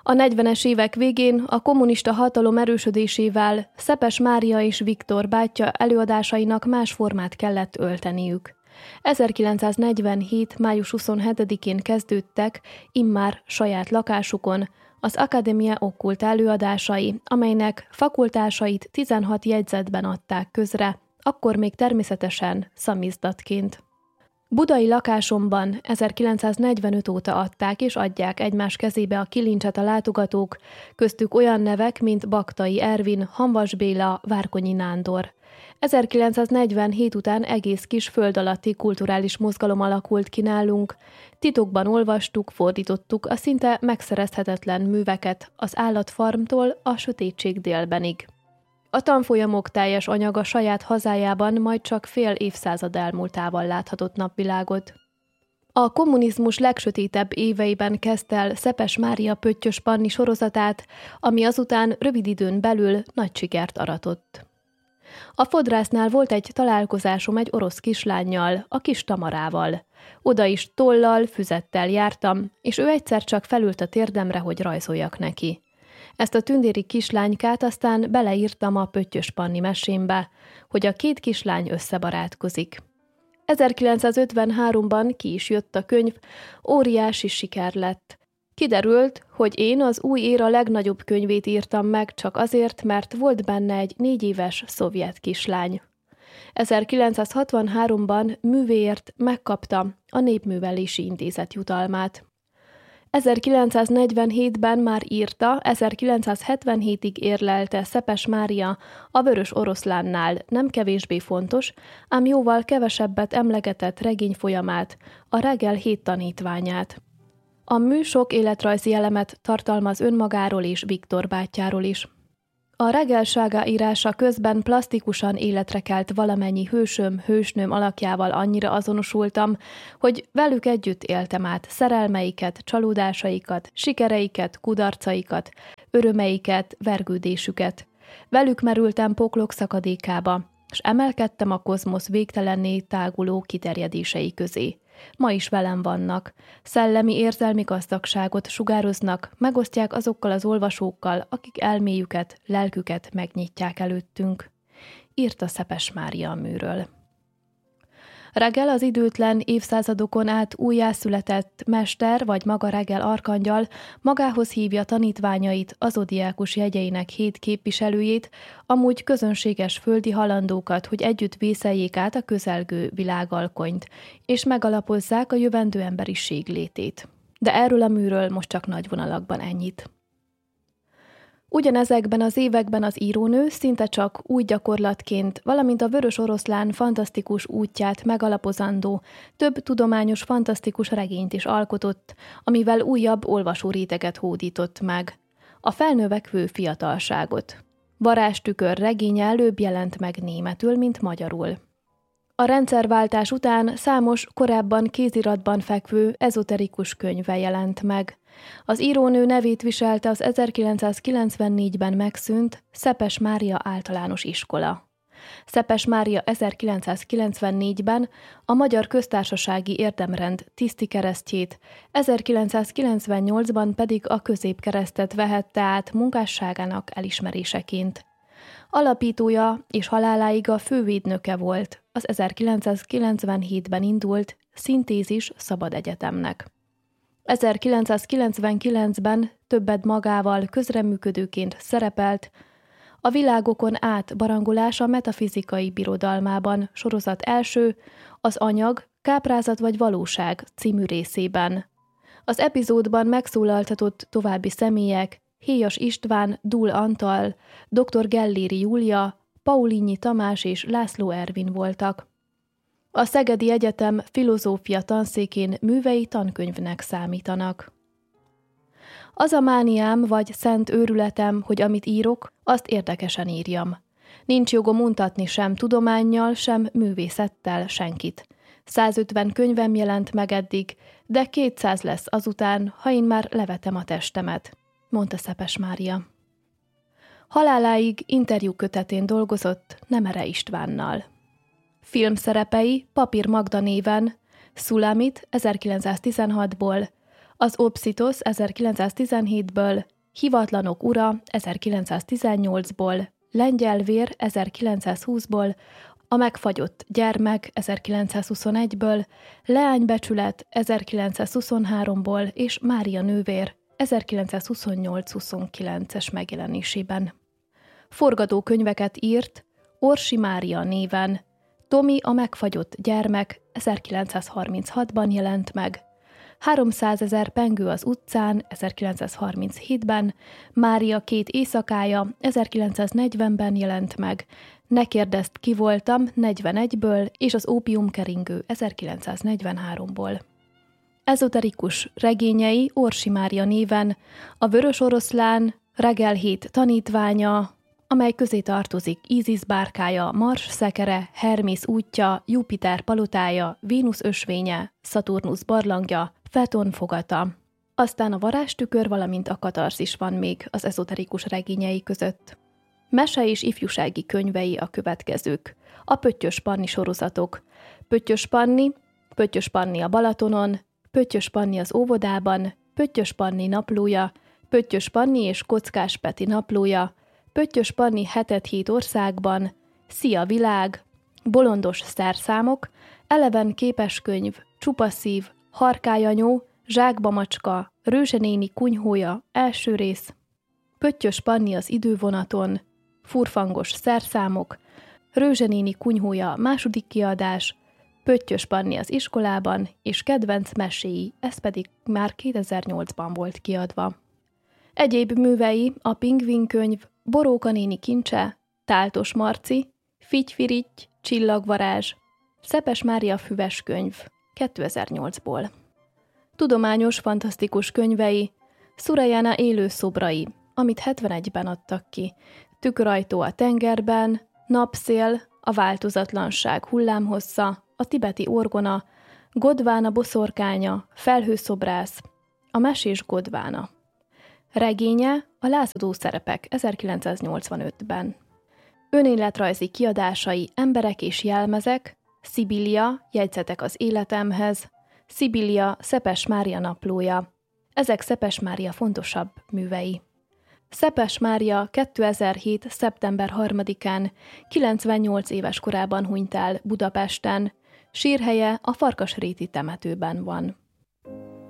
A 40-es évek végén a kommunista hatalom erősödésével Szepes Mária és Viktor bátyja előadásainak más formát kellett ölteniük. 1947. május 27-én kezdődtek immár saját lakásukon az Academia Occulta előadásai, amelynek fakultásait 16 jegyzetben adták közre, akkor még természetesen szamizdatként. Budai lakásomban 1945 óta adták és adják egymás kezébe a kilincset a látogatók, köztük olyan nevek, mint Baktai Ervin, Hamvas Béla, Várkonyi Nándor. 1947 után egész kis föld alatti kulturális mozgalom alakult ki nálunk. Titokban olvastuk, fordítottuk a szinte megszerezhetetlen műveket az állatfarmtól a sötétség délbenig. A tanfolyamok teljes anyaga saját hazájában majd csak fél évszázad elmúltával láthatott napvilágot. A kommunizmus legsötétebb éveiben kezdte el Szepes Mária Pöttyös Panni sorozatát, ami azután rövid időn belül nagy sikert aratott. A fodrásznál volt egy találkozásom egy orosz kislánnyal, a kis Tamarával. Oda is tollal, füzettel jártam, és ő egyszer csak felült a térdemre, hogy rajzoljak neki. Ezt a tündéri kislánykát aztán beleírtam a Pöttyös Panni mesémbe, hogy a két kislány összebarátkozik. 1953-ban ki is jött a könyv, óriási siker lett. Kiderült, hogy én az új éra legnagyobb könyvét írtam meg csak azért, mert volt benne egy 4 éves szovjet kislány. 1963-ban művéért megkapta a Népművelési Intézet jutalmát. 1947-ben már írta, 1977-ig érlelte Szepes Mária a Vörös Oroszlánnál nem kevésbé fontos, ám jóval kevesebbet emlegetett regényfolyamát, a Regel 7 tanítványát. A mű sok életrajzi elemet tartalmaz önmagáról és Viktor bátyjáról is. A Regel sága írása közben plastikusan életre kelt valamennyi hősnőm alakjával annyira azonosultam, hogy velük együtt éltem át szerelmeiket, csalódásaikat, sikereiket, kudarcaikat, örömeiket, vergődésüket. Velük merültem poklok szakadékába, és emelkedtem a kozmosz végtelenné táguló kiterjedései közé. Ma is velem vannak, szellemi érzelmi gazdagságot sugároznak, megosztják azokkal az olvasókkal, akik elméjüket, lelküket megnyitják előttünk. Írta Szepes Mária a műről. Regel az időtlen évszázadokon át újjászületett mester vagy maga Regel arkangyal magához hívja tanítványait, a zodiákus jegyeinek 7 képviselőjét, amúgy közönséges földi halandókat, hogy együtt vészeljék át a közelgő világalkonyt, és megalapozzák a jövendő emberiség létét. De erről a műről most csak nagy vonalakban ennyit. Ugyanezekben az években az írónő szinte csak új gyakorlatként, valamint a Vörös Oroszlán fantasztikus útját megalapozandó több tudományos fantasztikus regényt is alkotott, amivel újabb olvasóréteget hódított meg. A felnövekvő fiatalságot. Varázstükör regénye előbb jelent meg németül, mint magyarul. A rendszerváltás után számos korábban kéziratban fekvő ezoterikus könyve jelent meg. Az írónő nevét viselte az 1994-ben megszűnt Szepes Mária Általános Iskola. Szepes Mária 1994-ben a Magyar Köztársasági Érdemrend tisztikeresztjét, 1998-ban pedig a középkeresztet vehette át munkásságának elismeréseként. Alapítója és haláláig a fővédnöke volt az 1997-ben indult Szintézis Szabad Egyetemnek. 1999-ben többet magával közreműködőként szerepelt a Világokon át barangolás a metafizikai birodalmában sorozat első, az Anyag, Káprázat vagy valóság című részében. Az epizódban megszólaltatott további személyek Héjas István, Dúl Antal, dr. Gelléri Júlia, Paulinyi Tamás és László Ervin voltak. A Szegedi Egyetem filozófia tanszékén művei tankönyvnek számítanak. Az a mániám vagy szent őrületem, hogy amit írok, azt érdekesen írjam. Nincs jogom untatni sem tudománnyal, sem művészettel senkit. 150 könyvem jelent meg eddig, de 200 lesz azután, ha én már levetem a testemet, mondta Szepes Mária. Haláláig interjúkötetén dolgozott Nemere Istvánnal. Filmszerepei Papír Magda néven, Szulamit 1916-ból, az Obszitos 1917-ből Hivatlanok ura 1918-ból, Lengyel vér 1920-ból, A megfagyott gyermek 1921-ből, Leánybecsület 1923-ból és Mária nővér 1928-29-es megjelenésében. Forgatókönyveket írt Orsi Mária néven. Tomi a megfagyott gyermek 1936-ban jelent meg, 300 000 pengő az utcán 1937-ben, Mária 2 éjszakája 1940-ben jelent meg, Ne kérdezd, ki voltam 41-ből és az ópiumkeringő 1943-ból. Ezoterikus regényei Orsi Mária néven, A vörös oroszlán, Regelhét tanítványa, amely közé tartozik Ízisz bárkája, Mars szekere, Hermész útja, Jupiter palotája, Vénusz ösvénye, Szaturnusz barlangja, Feton fogata. Aztán a varázstükör, valamint a katarzis van még az ezoterikus regényei között. Mese és ifjúsági könyvei a következők. A Pöttyös Panni sorozatok. Pöttyös Panni a Balatonon, Pöttyös Panni az óvodában, Pöttyös Panni naplója, Pöttyös Panni és Kockás Peti naplója, Pöttyös Panni 7 országban, Szia világ, Bolondos szerszámok, Eleven képeskönyv, Csupaszív, Harkályanyó, Zsákba macska, Rőzsenéni kunyhója, első rész, Pöttyös Panni az idővonaton, Furfangos szerszámok, Rőzsenéni kunyhója, második kiadás, Pöttyös Panni az iskolában, és kedvenc meséi, ez pedig már 2008-ban volt kiadva. Egyéb művei a Pingvin könyv, Boróka néni kincse, Táltos Marci, Figy-Firitty, Csillagvarázs, Szepes Mária füves könyv, 2008-ból. Tudományos, fantasztikus könyvei, Szurajana élő szobrai, amit 71-ben adtak ki, Tükörajtó a tengerben, Napszél, A változatlanság hullámhossza, A tibeti orgona, Godvána boszorkánya, Felhőszobrász, A mesés Godvána. Regénye A lázadó szerepek 1985-ben. Önéletrajzi kiadásai Emberek és jelmezek, Szibilia, Jegyzetek az életemhez, Szibilia, Szepes Mária naplója. Ezek Szepes Mária fontosabb művei. Szepes Mária 2007. szeptember 3-án 98 éves korában hunyt el Budapesten, sírhelye a Farkasréti temetőben van.